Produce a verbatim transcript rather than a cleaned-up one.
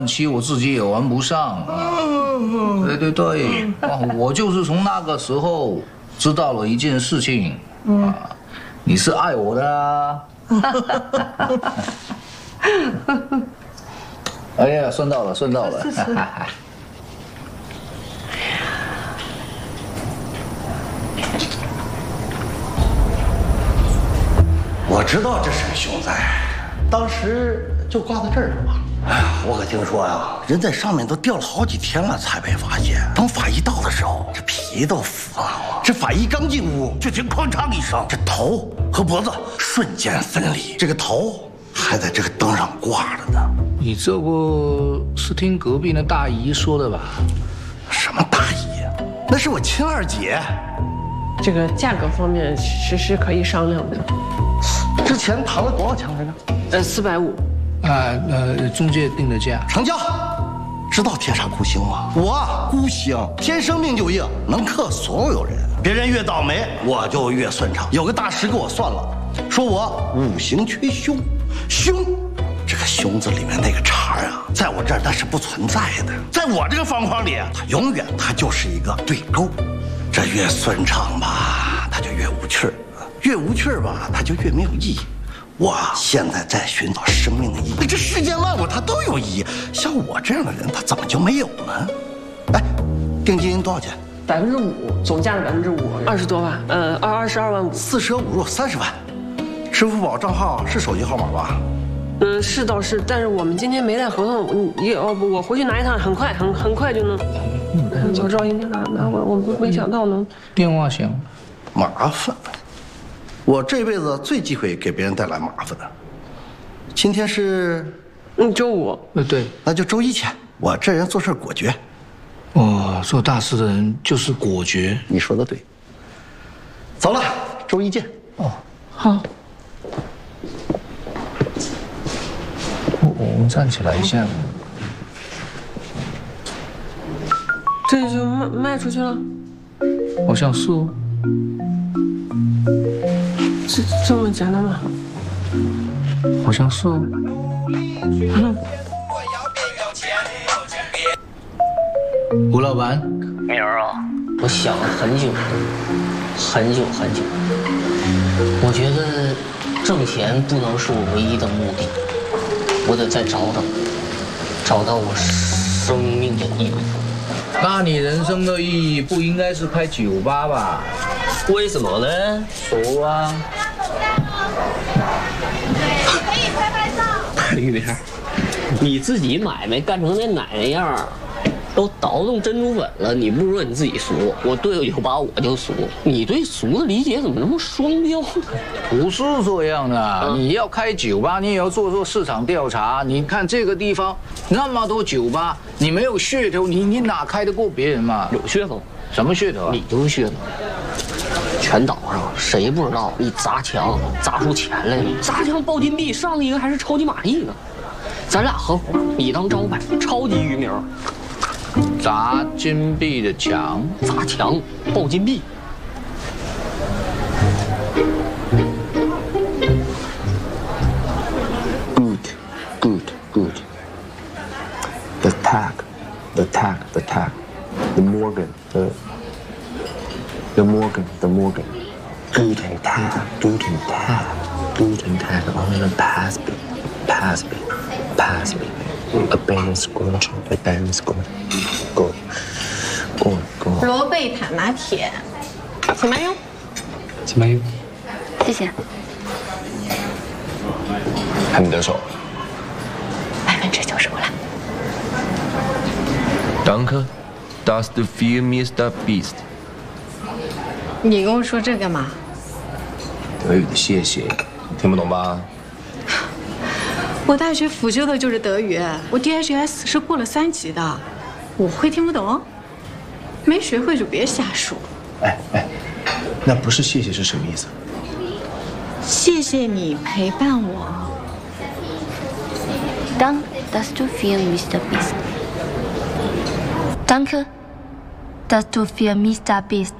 期我自己也玩不上。对对对，我就是从那个时候知道了一件事情啊，你是爱我的啊。哎呀，顺道了，顺道了。是是我知道这是个凶灾，当时就挂在这儿了吧。哎呀，我可听说呀，人在上面都吊了好几天了才被发现。等法医到的时候，这皮都腐了。这法医刚进屋，就听哐当一声，这头和脖子瞬间分离，这个头还在这个灯上挂着呢。 你这不是听隔壁那大姨说的吧？ 什么大姨呀？那是我亲二姐。 这个价格方面是是可以商量的。 之前谈了多少钱来着？ 呃，四百五。 啊呃，中介定的价， 成交。知道天煞孤星吗？我孤星，天生命就硬，能克所有人。别人越倒霉，我就越顺畅。有个大师给我算了，说我五行缺凶，凶，这个凶字里面那个茬啊，在我这儿它是不存在的，在我这个方框里，它永远它就是一个对勾。这越顺畅吧，它就越无趣儿；越无趣儿吧，它就越没有意义。我现在在寻找生命的意义，这世间万物它都有意义，像我这样的人，他怎么就没有呢？哎，定金多少钱？ 百分之五，总价的百分之五，二十多万，呃，二二十二万五， 四舍五入三十万。支付宝账号是手机号码吧？ 嗯，是倒是，但是我们今天没带合同，你哦不，我回去拿一趟，很快，很很快就能。嗯，早知道应该拿拿我，我不没想到能。 电话响， 麻烦。我这辈子最忌讳给别人带来麻烦的。今天是， 嗯，周五。 呃，对， 那就周一前。我这人做事果决。 哦，做大事的人就是果决。 你说的对。走了，周一见。 哦， 好。 我我们站起来一下。 这就卖卖出去了？ 好像是哦。 这这么简单吗？ 好像是哦。 嗯。 吴老板， 明儿啊，我想了很久，很久很久。我觉得挣钱不能是我唯一的目的，我得再找找，找到我生命的意义。 那你人生的意义不应该是开酒吧吧？ 为什么呢？ 熟啊。 可以拍拍照。玉明，你自己买卖干成那奶奶样，都倒腾珍珠粉了，你不说你自己俗，我对个酒吧我就俗，你对俗的理解怎么那么双标呢？ 不是这样的，嗯、你要开酒吧，你也要做做市场调查。你看这个地方那么多酒吧，你没有噱头，你你哪开得过别人嘛？ 有噱头， 什么噱头啊？ 你就是噱头。全岛上谁不知道你砸墙砸出钱来了？砸墙爆金币，上一个还是超级玛丽呢。咱俩合伙，你当招牌，超级渔名。 砸金币的墙， 砸墙爆金币。 Good, good, good. The tag, the tag, the tag, the Morgan, the the Morgan, the Morgan. Guten Tag, Guten Tag, Guten Tag. On the pass me, pass me, pass me. A band squash, a band squash. Go, go, go. 罗贝塔拿铁，请慢用。 请慢用。 谢谢。 还没得手。 百分之九十五了。 Danke, dass du für mich da bist. 你跟我说这干嘛？ 德语的谢谢，听不懂吧？ 我大学辅修的就是德语，我 D H S 是过了三级的，我会听不懂？没学会就别瞎说。 哎哎，那不是谢谢是什么意思？ 谢谢你陪伴我。 Danke, dass du für mich da bist. Danke, dass du für mich da bist.